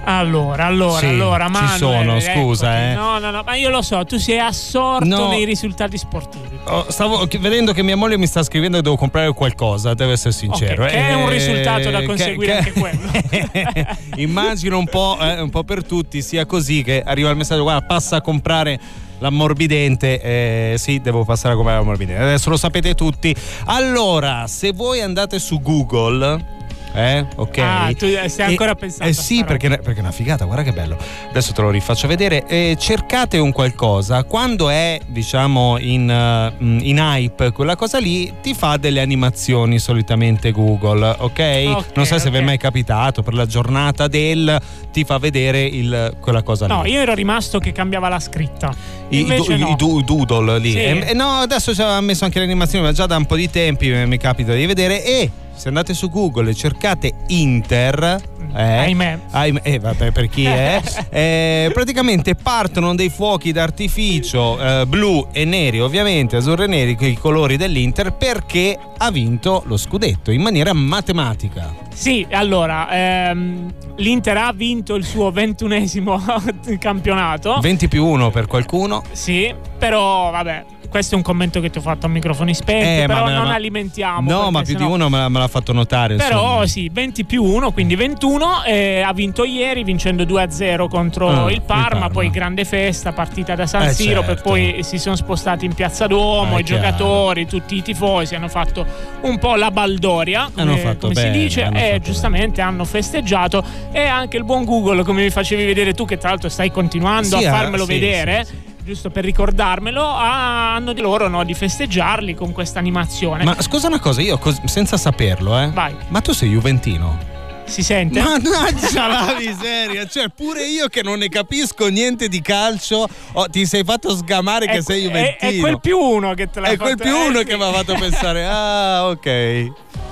Allora, Manuel, ci sono, scusa. No, ma io lo so, tu sei assorto nei risultati sportivi. Stavo vedendo che mia moglie mi sta scrivendo che devo comprare qualcosa, devo essere sincero. Okay, che è un risultato da conseguire anche quello. Immagino un po' per tutti sia così, che arriva il messaggio: guarda, passa a comprare l'ammorbidente. Sì, devo passare a comprare l'ammorbidente, adesso lo sapete tutti. Allora, se voi andate su Google, ok. Tu stai ancora pensando? Sì, perché è una figata, guarda che bello. Adesso te lo rifaccio vedere. Cercate un qualcosa, quando è, diciamo, in hype quella cosa lì, ti fa delle animazioni solitamente Google, ok? Non so se vi è mai capitato, per la giornata ti fa vedere quella cosa lì. No, io ero rimasto che cambiava la scritta. I doodle lì. Sì. No, adesso ci aveva messo anche le animazioni, ma già da un po' di tempi mi capita di vedere. E se andate su Google e cercate Inter, ahimè, vabbè, per chi è, praticamente partono dei fuochi d'artificio blu e neri, ovviamente azzurro e neri, con i colori dell'Inter, perché ha vinto lo scudetto in maniera matematica. Sì, allora l'Inter ha vinto il suo 21esimo campionato. 20+1 per qualcuno. Sì, però vabbè, questo è un commento che ti ho fatto a microfoni spenti, però non alimentiamo. No, ma più di uno me l'ha fatto notare. Però sì, 20+1, quindi 21. Ha vinto ieri vincendo 2-0 contro il Parma. Poi grande festa, partita da San Siro, certo. per poi si sono spostati in Piazza Duomo, i giocatori, tutti i tifosi hanno fatto un po' la baldoria, come si dice, e giustamente hanno festeggiato. E anche il buon Google, come mi facevi vedere tu, che tra l'altro stai continuando a farmelo vedere. Sì. Giusto per ricordarmelo, hanno di loro di festeggiarli con questa animazione. Ma scusa una cosa, io senza saperlo, vai. Ma tu sei juventino? Si sente? Mannaggia la miseria, cioè pure io che non ne capisco niente di calcio, ti sei fatto sgamare sei juventino. È quel +1 che te l'ha fatto. È quel +1 che mi ha fatto pensare, ok.